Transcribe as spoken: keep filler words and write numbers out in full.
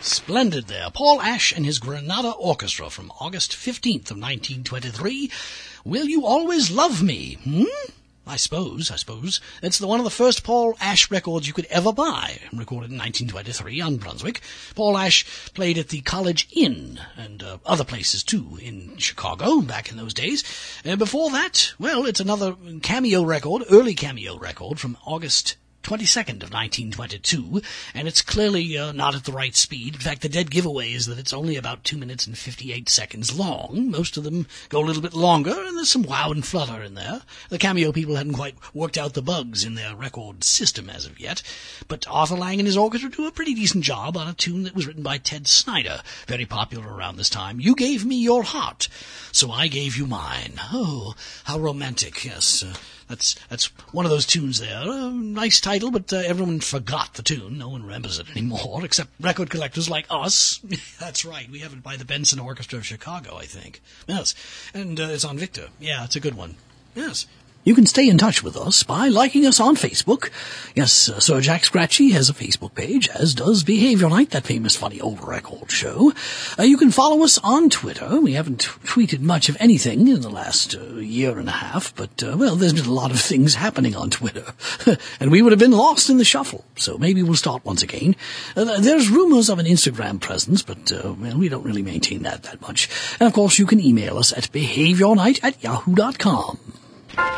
Splendid there. Paul Ash and his Granada Orchestra from August fifteenth of nineteen twenty-three. Will You Always Love Me? Hmm? I suppose, I suppose. It's the one of the first Paul Ash records you could ever buy, recorded in nineteen twenty-three on Brunswick. Paul Ash played at the College Inn and uh, other places, too, in Chicago back in those days. Uh, before that, well, it's another cameo record, early cameo record from August twenty-second of nineteen twenty-two, and it's clearly uh, not at the right speed. In fact, the dead giveaway is that it's only about two minutes and fifty-eight seconds long. Most of them go a little bit longer, and there's some wow and flutter in there. The cameo people hadn't quite worked out the bugs in their record system as of yet, but Arthur Lang and his orchestra do a pretty decent job on a tune that was written by Ted Snyder, very popular around this time. You gave me your heart, so I gave you mine. Oh, how romantic, yes. Uh, That's that's one of those tunes there. Uh, nice title, but uh, everyone forgot the tune. No one remembers it anymore, except record collectors like us. That's right. We have it by the Benson Orchestra of Chicago, I think. Yes. And uh, it's on Victor. Yeah, it's a good one. Yes. You can stay in touch with us by liking us on Facebook. Yes, uh, Sir Jack Scratchy has a Facebook page, as does Behavior Night, that famous funny old record show. Uh, you can follow us on Twitter. We haven't t- tweeted much of anything in the last uh, year and a half, but, uh, well, there's been a lot of things happening on Twitter. And we would have been lost in the shuffle, so maybe we'll start once again. Uh, there's rumors of an Instagram presence, but, uh, well, we don't really maintain that that much. And, of course, you can email us at behaviornight at yahoo dot com.